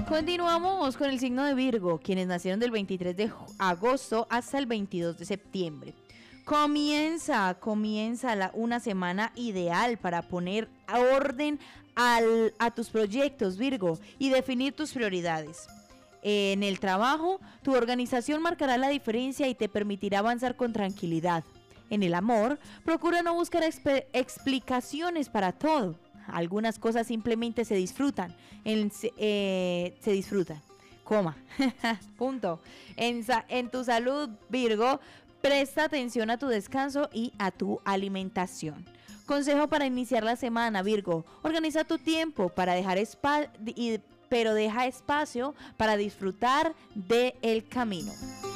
Continuamos con el signo de Virgo, quienes nacieron del 23 de agosto hasta el 22 de septiembre. Comienza una semana ideal para poner orden a tus proyectos, Virgo, y definir tus prioridades. En el trabajo, tu organización marcará la diferencia y te permitirá avanzar con tranquilidad. En el amor, procura no buscar explicaciones para todo. Algunas cosas simplemente se disfrutan. Se disfrutan. Coma. Punto. En tu salud, Virgo, presta atención a tu descanso y a tu alimentación. Consejo para iniciar la semana, Virgo. Organiza tu tiempo para pero deja espacio para disfrutar del camino.